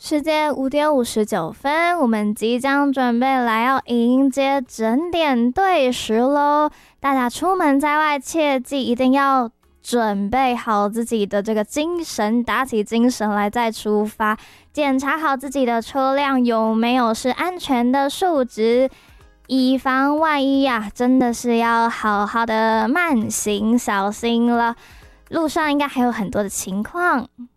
时间5:59，我们即将准备来要迎接整点对时咯。大家出门在外，切记一定要准备好自己的这个精神，打起精神来再出发，检查好自己的车辆有没有是安全的数值，以防万一呀，真的是要好好的慢行小心了。路上应该还有很多的情况。